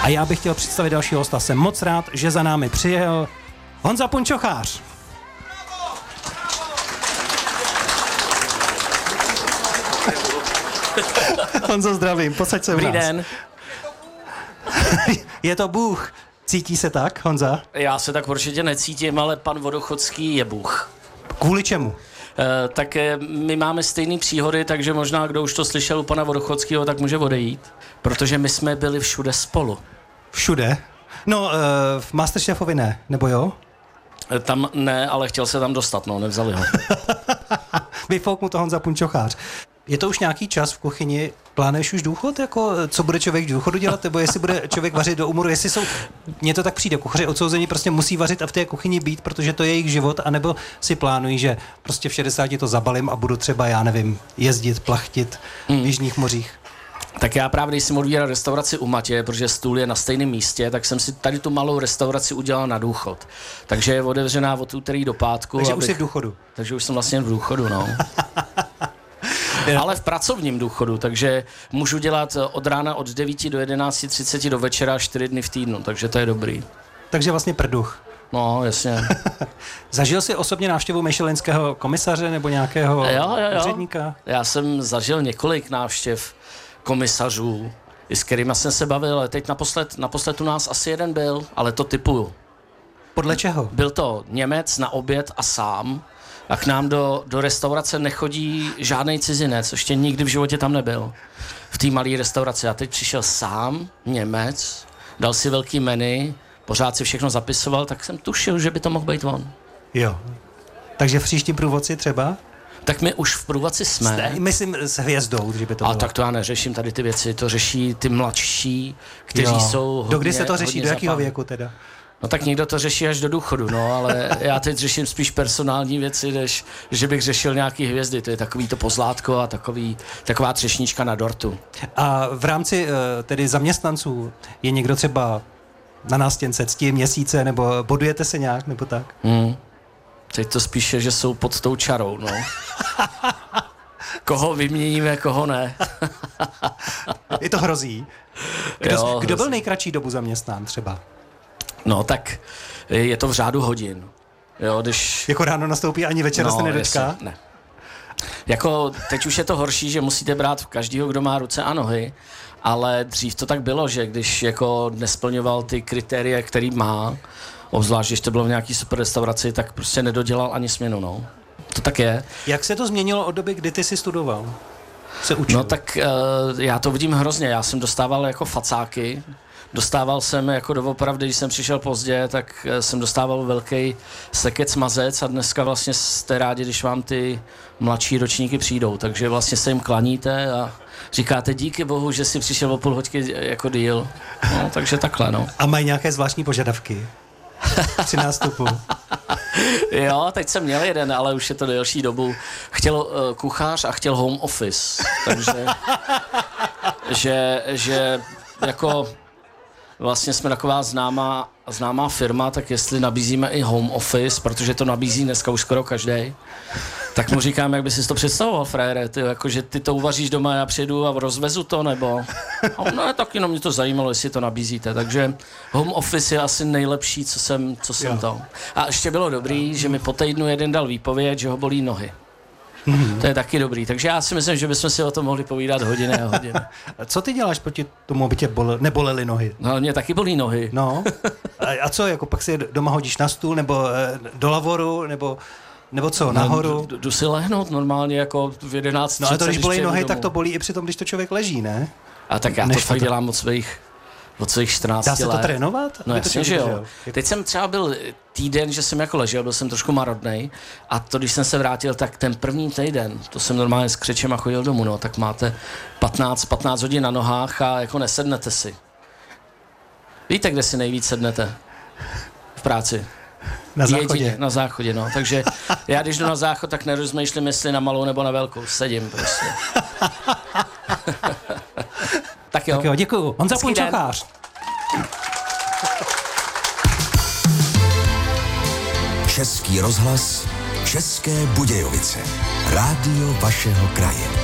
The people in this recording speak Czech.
já bych chtěl představit dalšího hosta. Jsem moc rád, že za námi přijel Honza Punčochář. Honzo, zdravím, posaď se u nás. Dobrý den. Je to Bůh. Cítí se tak, Honza? Já se tak určitě necítím, ale pan Vodochodský je Bůh. Kvůli čemu? Tak my máme stejný příhody, takže možná, kdo už to slyšel u pana Vodochodského, tak může odejít. Protože my jsme byli všude spolu. Všude? No, v Masterchefovi ne, nebo jo? Tam ne, ale chtěl se tam dostat, no, nevzali ho. Vyfouk mu to Honza Punčochář. Je to už nějaký čas v kuchyni? Plánuješ už důchod? Jako, co bude člověk v důchodu dělat? Nebo jestli bude člověk vařit do úmoru? Jestli jsou, mně to tak přijde, kuchaři odsouzení prostě musí vařit a v té kuchyni být, protože to je jejich život, anebo si plánují, že prostě v 60 to zabalím a budu třeba, já nevím, jezdit, plachtit v jižních mořích. Tak já právě, když jsem otvíral restauraci u Matě, protože stůl je na stejném místě, tak jsem si tady tu malou restauraci udělal na důchod. Takže je otevřená od úterý do pátku. Takže už jsi v důchodu. Takže už jsem vlastně v důchodu, no. Ale v pracovním důchodu, takže můžu dělat od rána od 9 do 11:30 do večera 4 dny v týdnu, takže to je dobrý. Takže vlastně prduch. No, jasně. Zažil jsi osobně návštěvu michelinského komisaře nebo nějakého úředníka? Já jsem zažil několik návštěv komisařů, s kterými jsem se bavil, ale teď naposled u nás asi jeden byl, ale to typuju. Podle čeho? Byl to Němec na oběd a sám. A k nám do restaurace nechodí žádný cizinec, ještě nikdy v životě tam nebyl. V té malé restauraci. A teď přišel sám, Němec, dal si velký menu, pořád si všechno zapisoval, tak jsem tušil, že by to mohl být on. Jo. Takže v příštím průvodci třeba? Tak my už v průvodci jsme. Myslím s hvězdou, že by to bylo. A tak to já neřeším tady ty věci, to řeší ty mladší, kteří jsou hodně. Do kdy se to řeší, do jakého věku teda? No tak někdo to řeší až do důchodu, no, ale já teď řeším spíš personální věci, než že bych řešil nějaký hvězdy. To je takový to pozlátko a taková třešnička na dortu. A v rámci tedy zaměstnanců je někdo třeba na nástěnce cti měsíce, nebo bodujete se nějak, nebo tak? Teď to spíše, že jsou pod tou čarou, no. Koho vyměníme, koho ne. Je to hrozí. Kdo byl nejkratší dobu zaměstnán třeba? No tak je to v řádu hodin. Jo, když... Jako ráno nastoupí, ani večera se nedočká? Jasně, ne. Jako teď už je to horší, že musíte brát každýho, kdo má ruce a nohy, ale dřív to tak bylo, že když jako nesplňoval ty kritéria, který má, obzvlášť, když to bylo v nějaký super restauraci, tak prostě nedodělal ani směnu, no. To tak je. Jak se to změnilo od doby, kdy ty jsi studoval? Se učil? No tak já to vidím hrozně. Já jsem dostával jako facáky. Dostával jsem jako doopravdy, když jsem přišel pozdě, tak jsem dostával velký sekec mazec a dneska vlastně jste rádi, když vám ty mladší ročníky přijdou. Takže vlastně se jim klaníte a říkáte díky bohu, že si přišel o půl hoďky jako díl. No, takže takhle, no. A mají nějaké zvláštní požadavky při nástupu? Jo, teď jsem měl jeden, ale už je to delší dobu. Chtěl kuchař a chtěl home office, takže že jako vlastně jsme taková známá firma, tak jestli nabízíme i home office, protože to nabízí dneska už skoro každý, tak mu říkám, jak by si to představoval, frére, ty, jako, že ty to uvaříš doma, já přijedu a rozvezu to, nebo... No, tak jenom mě to zajímalo, jestli to nabízíte, takže home office je asi nejlepší, co jsem to. A ještě bylo dobrý, že mi po týdnu jeden dal výpověď, že ho bolí nohy. To je taky dobrý, takže já si myslím, že bychom si o tom mohli povídat hodiny a hodiny. A co ty děláš proti tomu, aby tě nebolely nohy? No, mě taky bolí nohy. No, a co, jako pak si doma hodíš na stůl, nebo do lavoru, nebo co, nahoru? Jdu si lehnout normálně jako v 11:30. No ale to, když bolí nohy, tak to bolí i při tom, když to člověk leží, ne? A tak já to fakt dělám od svých 14 let. Dá se to trénovat? No jasně, že jo. Teď jsem třeba byl týden, že jsem jako ležel, byl jsem trošku marodnej a to, když jsem se vrátil, tak ten první týden, to jsem normálně s křečem a chodil domů, no, tak máte 15 hodin na nohách a jako nesednete si. Víte, kde si nejvíc sednete? V práci. Na záchodě. Jedině, na záchodě, no. Takže já, když jdu na záchod, tak nerozmýšlím, jestli na malou nebo na velkou. Sedím prostě. Tak jo, děkuju. Honza Punčochář. Český rozhlas, České Budějovice. Rádio vašeho kraje.